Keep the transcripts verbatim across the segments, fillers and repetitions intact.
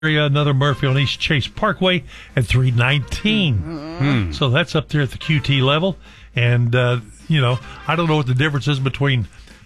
Another Murphy on East Chase Parkway at three nineteen. Mm-hmm. So that's up there at the Q T level. And, uh, you know, I don't know what the difference is between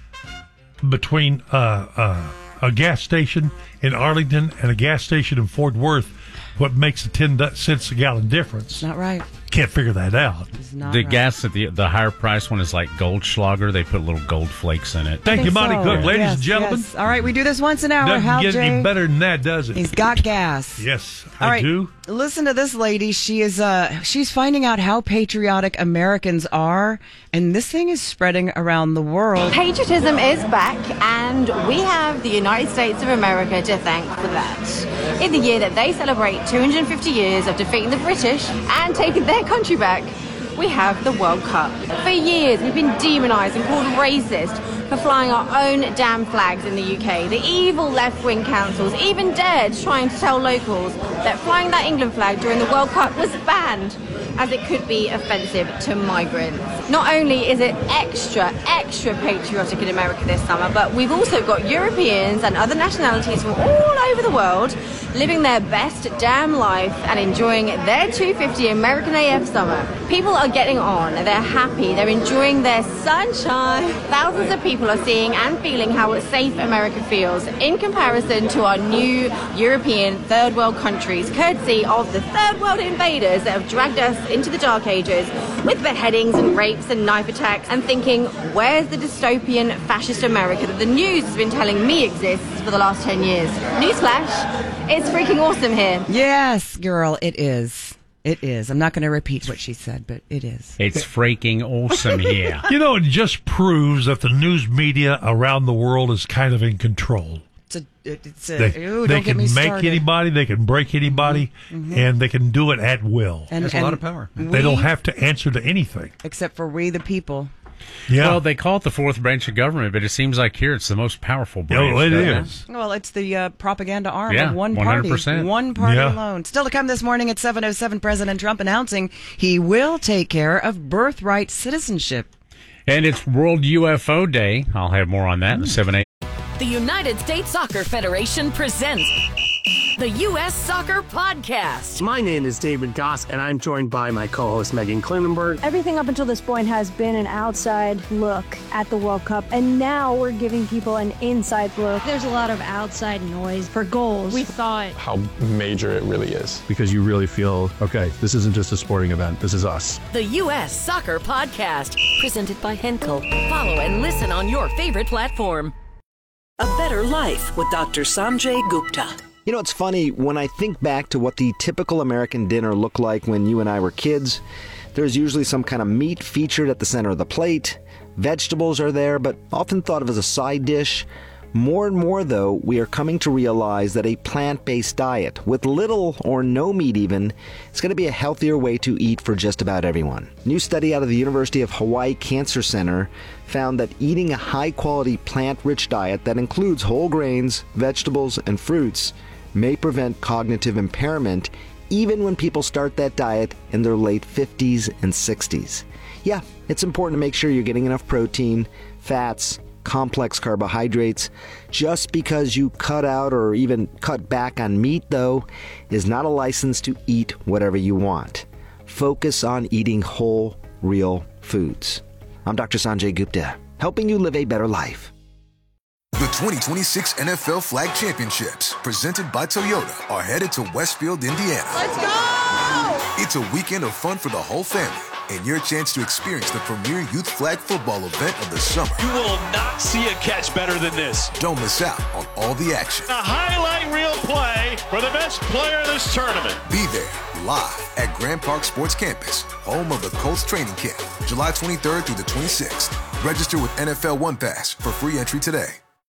between uh, uh, a gas station in Arlington and a gas station in Fort Worth. What makes a ten cents a gallon difference? Not right. Can't figure that out. Not the right. gas at the the higher price one is like Goldschlager. They put little gold flakes in it. Thank you, Monty so. Cook. Ladies Yes, and gentlemen. yes. All right, we do this once an hour. Doesn't Hal get J. any better than that, does it? He's got gas. Yes, All I right, do. listen to this lady. She is uh she's finding out how patriotic Americans are, and this thing is spreading around the world. Patriotism is back, and we have the United States of America to thank for that. In the year that they celebrate two hundred fifty years of defeating the British and taking their country back, we have the World Cup. For years, we've been demonised and called racist for flying our own damn flags in the U K. The evil left-wing councils even dared trying to tell locals that flying that England flag during the World Cup was banned, as it could be offensive to migrants. Not only is it extra, extra patriotic in America this summer, but we've also got Europeans and other nationalities from all over the world living their best damn life and enjoying their two hundred fifty American A F summer. People are getting on, they're happy, they're enjoying their sunshine. Thousands of people are seeing and feeling how safe America feels in comparison to our new European third world countries, courtesy of the third world invaders that have dragged us into the dark ages with beheadings and rapes and knife attacks, and thinking, where's the dystopian fascist America that the news has been telling me exists for the last ten years? Newsflash, it's freaking awesome here. Yes, girl, it is. It is. I'm not going to repeat what she said, but it is. It's freaking awesome here. You know, it just proves that the news media around the world is kind of in control. It's a, it's a, They, ooh, they don't get can me make started. anybody, they can break anybody, Mm-hmm. and they can do it at will. And, Has a and lot of power. we- They don't have to answer to anything. except for we, the people. Yeah. Well, they call it the fourth branch of government, but it seems like here it's the most powerful branch. Oh, it doesn't is. Well, it's the uh, propaganda arm Yeah, of one one hundred percent. party. One party Yeah. alone. Still to come this morning at seven oh seven, President Trump announcing he will take care of birthright citizenship. And it's World U F O Day. I'll have more on that in seven eight. The United States Soccer Federation presents the U S Soccer Podcast. My name is David Goss, and I'm joined by my co-host Megan Klinenberg. Everything up until this point has been an outside look at the World Cup, and now we're giving people an inside look. There's a lot of outside noise for goals. We thought how major it really is. Because you really feel, okay, this isn't just a sporting event, this is us. The U S Soccer Podcast, presented by Henkel. Follow and listen on your favorite platform. A Better Life with Doctor Sanjay Gupta. You know, it's funny, when I think back to what the typical American dinner looked like when you and I were kids, there's usually some kind of meat featured at the center of the plate. Vegetables are there, but often thought of as a side dish. More and more, though, we are coming to realize that a plant-based diet, with little or no meat even, is going to be a healthier way to eat for just about everyone. A new study out of the University of Hawaii Cancer Center found that eating a high-quality plant-rich diet that includes whole grains, vegetables, and fruits may prevent cognitive impairment even when people start that diet in their late fifties and sixties. Yeah, it's important to make sure you're getting enough protein, fats, complex carbohydrates. Just because you cut out or even cut back on meat, though, is not a license to eat whatever you want. Focus on eating whole, real foods. I'm Doctor Sanjay Gupta, helping you live a better life. The twenty twenty-six N F L Flag Championships, presented by Toyota, are headed to Westfield, Indiana. Let's go! It's a weekend of fun for the whole family, and your chance to experience the premier youth flag football event of the summer. You will not see a catch better than this. Don't miss out on all the action. A highlight reel play for the best player in this tournament. Be there, live at Grand Park Sports Campus, home of the Colts training camp, July twenty-third through the twenty-sixth. Register with N F L One Pass for free entry today.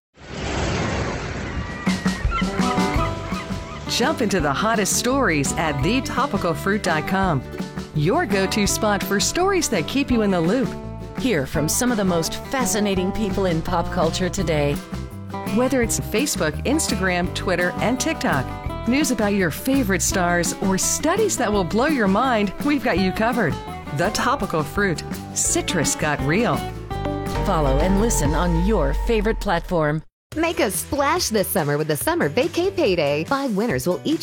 Jump into the hottest stories at the topical fruit dot com. Your go-to spot for stories that keep you in the loop. Hear from some of the most fascinating people in pop culture today. Whether it's Facebook, Instagram, Twitter, and TikTok, news about your favorite stars, or studies that will blow your mind, we've got you covered. The Topical Fruit. Citrus got real. Follow and listen on your favorite platform. Make a splash this summer with the Summer Vacay Payday. Five winners will each